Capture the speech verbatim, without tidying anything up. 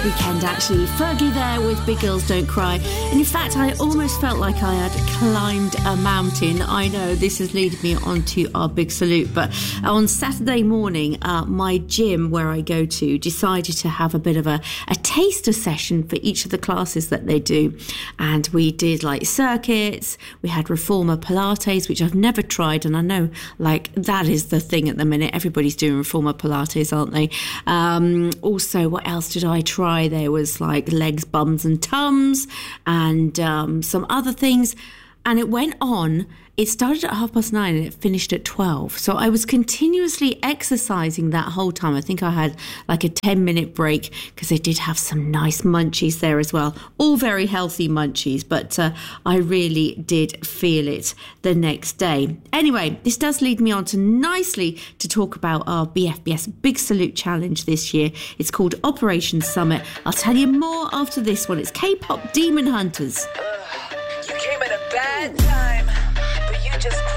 weekend, actually. Fergie there with Big Girls Don't Cry. And in fact, I almost felt like I had climbed a mountain. I know this has led me onto our big salute, but on Saturday morning, uh, my gym where I go to decided to have a bit of a, a taster session for each of the classes that they do. And we did like circuits, we had Reformer Pilates, which I've never tried, and I know like that is the thing at the minute. Everybody's doing Reformer Pilates, aren't they? Um, also, what else did I try? There was like legs, bums and tums, and um, some other things. And it went on. It started at half past nine and it finished at twelve. So I was continuously exercising that whole time. I think I had like a ten minute break because they did have some nice munchies there as well. All very healthy munchies, but uh, I really did feel it the next day. Anyway, this does lead me on to nicely to talk about our B F B S Big Salute Challenge this year. It's called Operation Summit. I'll tell you more after this one. It's K-pop Demon Hunters. Uh, you came at a bad time, but you just